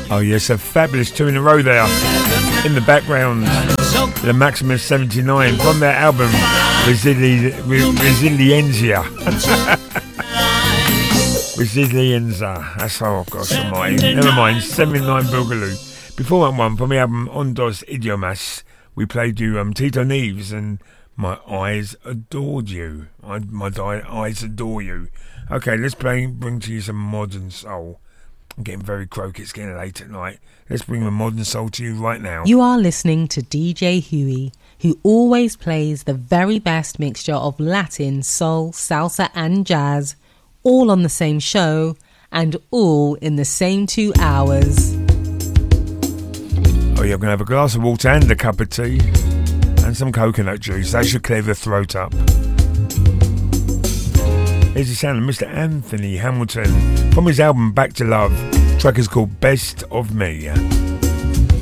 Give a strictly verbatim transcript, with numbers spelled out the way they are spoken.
Oh yes, a fabulous two in a row there. In the background, the Maximus seventy-nine from their album Resili- Re- Resilienza. Resilienza. That's oh gosh almighty. Never mind. seventy-nine Boogaloo. Before that one, from the album Ondos Idiomas, we played you um, Tito Neves and My Eyes Adored You. I, my di- eyes adore you. Okay, let's play, bring to you some modern soul. I'm getting very croaky, it's getting late at night. Let's bring the modern soul to you right now. You are listening to D J Huey, who always plays the very best mixture of Latin, soul, salsa and jazz, all on the same show and all in the same two hours. Oh yeah, I'm going to have a glass of water and a cup of tea and some coconut juice. That should clear the throat up. Here's the sound of Mister Anthony Hamilton from his album Back to Love. The track is called Best of Me.